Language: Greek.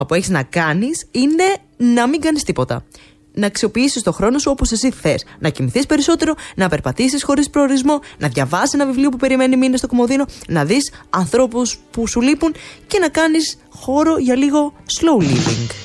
που έχεις να κάνεις είναι να μην κάνεις τίποτα. Να αξιοποιήσεις το χρόνο σου όπως εσύ θες. Να κοιμηθείς περισσότερο, να περπατήσεις χωρίς προορισμό, να διαβάσεις ένα βιβλίο που περιμένει μήνες στο κομμωδίνο, να δεις ανθρώπους που σου λείπουν και να κάνεις χώρο για λίγο slow living.